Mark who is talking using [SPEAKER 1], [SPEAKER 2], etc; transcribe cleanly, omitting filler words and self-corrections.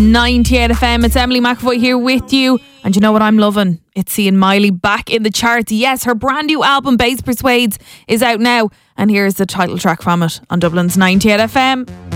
[SPEAKER 1] 98 FM, it's Emily McAvoy here with you. And you know what I'm loving? It's seeing Miley back in the charts. Yes, her brand new album, Bass Persuades, is out now. And here's the title track from it on Dublin's 98 FM.